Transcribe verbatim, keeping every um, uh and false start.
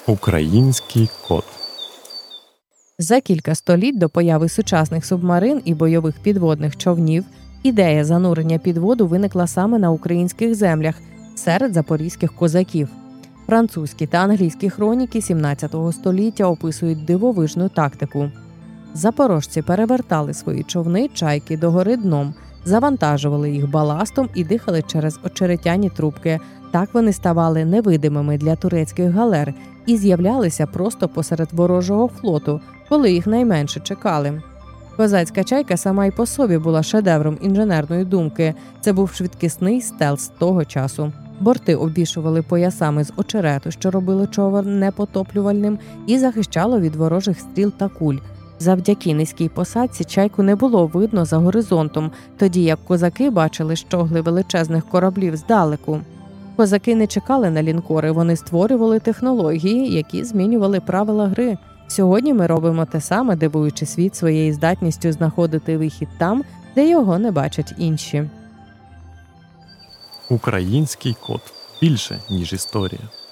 Український кот. За кілька століть до появи сучасних субмарин і бойових підводних човнів ідея занурення під воду виникла саме на українських землях серед запорізьких козаків. Французькі та англійські хроніки сімнадцятого століття описують дивовижну тактику. Запорожці перевертали свої човни чайки догори дном, завантажували їх баластом і дихали через очеретяні трубки. Так вони ставали невидимими для турецьких галер і з'являлися просто посеред ворожого флоту, коли їх найменше чекали. Козацька чайка сама й по собі була шедевром інженерної думки. Це був швидкісний стелс того часу. Борти обвішували поясами з очерету, що робило човен непотоплювальним і захищало від ворожих стріл та куль. Завдяки низькій посадці чайку не було видно за горизонтом, тоді як козаки бачили щогли величезних кораблів здалеку. Козаки не чекали на лінкори, вони створювали технології, які змінювали правила гри. Сьогодні ми робимо те саме, дивуючи світ своєю здатністю знаходити вихід там, де його не бачать інші. Український кот. Більше, ніж історія.